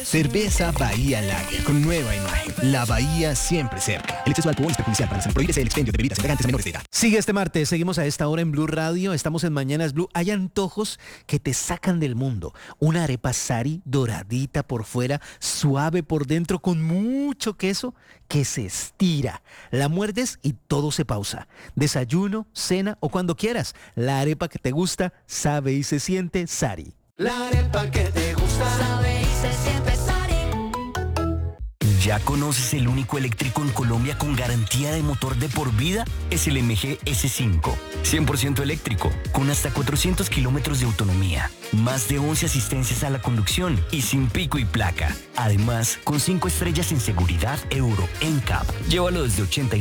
Cerveza Bahía Lager, con nueva imagen. La Bahía siempre cerca. El exceso de alcohol es perjudicial para la salud. Prohíbese el expendio de bebidas embriagantes a menores de edad. Sigue este martes, seguimos a esta hora en Blue Radio, estamos en Mañanas Blue. Hay antojos que te sacan del mundo. Una arepa Sari doradita por fuera, suave por dentro, con mucho queso que se estira. La muerdes y todo se pausa. Desayuno, cena o cuando quieras. La arepa que te gusta, sabe y se siente Sari. La arepa que te gusta, sabe y se siente Sari. ¿Ya conoces el único eléctrico en Colombia con garantía de motor de por vida? Es el MG S5. 100% eléctrico, con hasta 400 kilómetros de autonomía, más de 11 asistencias a la conducción y sin pico y placa. Además, con 5 estrellas en seguridad Euro NCAP. Llévalo desde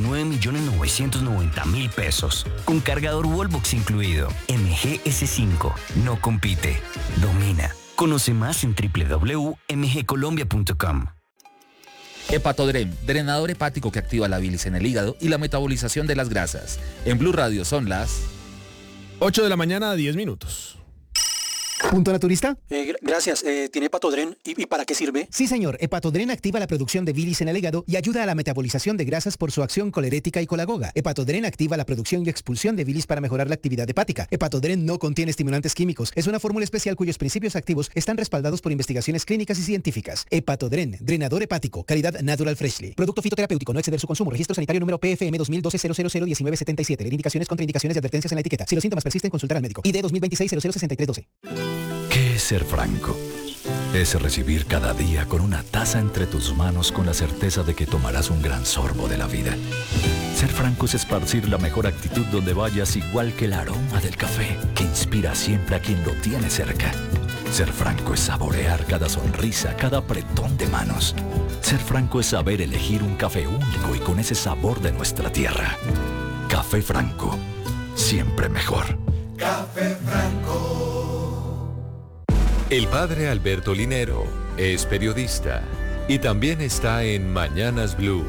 89.990.000 pesos. Con cargador Wallbox incluido. MG S5. No compite. Domina. Conoce más en www.mgcolombia.com. Hepatodren, drenador hepático que activa la bilis en el hígado y la metabolización de las grasas. En Blue Radio son las 8 de la mañana, 10 minutos. ¿Punto naturista? Gracias. ¿Tiene Hepatodren? ¿Y para qué sirve? Sí, señor. Hepatodren activa la producción de bilis en el hígado y ayuda a la metabolización de grasas por su acción colerética y colagoga. Hepatodren activa la producción y expulsión de bilis para mejorar la actividad hepática. Hepatodren no contiene estimulantes químicos. Es una fórmula especial cuyos principios activos están respaldados por investigaciones clínicas y científicas. Hepatodren, drenador hepático, calidad Natural Freshly. Producto fitoterapéutico, no exceder su consumo. Registro sanitario número PFM 2012-0001977. Leer indicaciones, contraindicaciones y advertencias en la etiqueta. Si los síntomas persisten, consultar al médico. ID 2026-006312. ¿Qué es ser franco? Es recibir cada día con una taza entre tus manos con la certeza de que tomarás un gran sorbo de la vida. Ser franco es esparcir la mejor actitud donde vayas, igual que el aroma del café que inspira siempre a quien lo tiene cerca. Ser franco es saborear cada sonrisa, cada apretón de manos. Ser franco es saber elegir un café único y con ese sabor de nuestra tierra. Café Franco, siempre mejor. Café Franco. El padre Alberto Linero es periodista y también está en Mañanas Blue.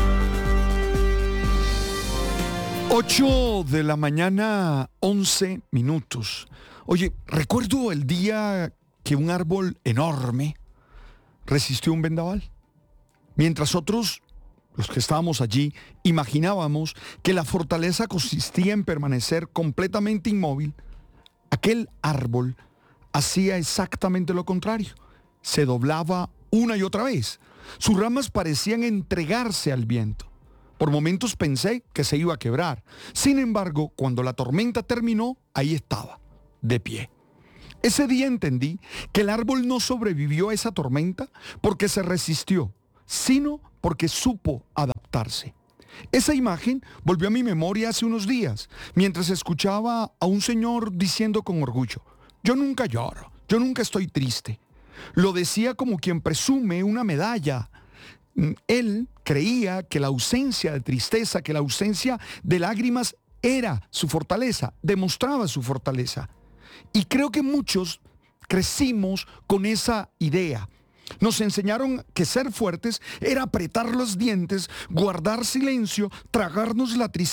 8 de la mañana, 11 minutos. Oye, recuerdo el día que un árbol enorme resistió un vendaval. Mientras otros, los que estábamos allí, imaginábamos que la fortaleza consistía en permanecer completamente inmóvil, aquel árbol hacía exactamente lo contrario. Se doblaba una y otra vez. Sus ramas parecían entregarse al viento. Por momentos pensé que se iba a quebrar. Sin embargo, cuando la tormenta terminó, ahí estaba, de pie. Ese día entendí que el árbol no sobrevivió a esa tormenta porque se resistió, sino porque supo adaptarse. Esa imagen volvió a mi memoria hace unos días, mientras escuchaba a un señor diciendo con orgullo: yo nunca lloro, yo nunca estoy triste. Lo decía como quien presume una medalla. Él creía que la ausencia de tristeza, que la ausencia de lágrimas era su fortaleza, demostraba su fortaleza. Y creo que muchos crecimos con esa idea. Nos enseñaron que ser fuertes era apretar los dientes, guardar silencio, tragarnos la tristeza